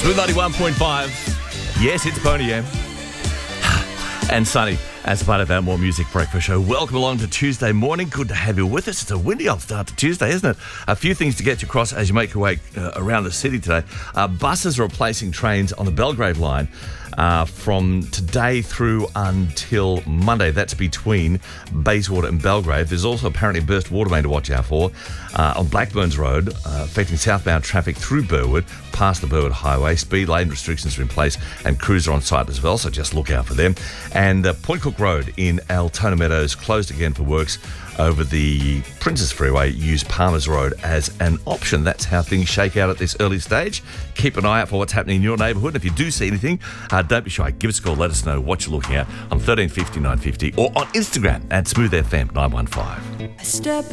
Smooth 91.5. Yes, it's Pony M. And Sunny, as part of our More Music Breakfast show. Welcome along to Tuesday morning. Good to have you with us. It's a windy old start to Tuesday, isn't it? A few things to get you across as you make your way around the city today. Buses are replacing trains on the Belgrave line from today through until Monday. That's between Bayswater and Belgrave. There's also apparently a burst water main to watch out for on Blackburns Road, affecting southbound traffic through Burwood, past the Burwood Highway. Speed lane restrictions are in place and crews are on site as well, so just look out for them. And Point Cook Road in Altona Meadows closed again for works over the Princes Freeway. Use Palmers Road as an option. That's how things shake out at this early stage. Keep an eye out for what's happening in your neighbourhood. If you do see anything, don't be shy. Give us a call. Let us know what you're looking at on 1350 950 or on Instagram at SmoothFM915. I step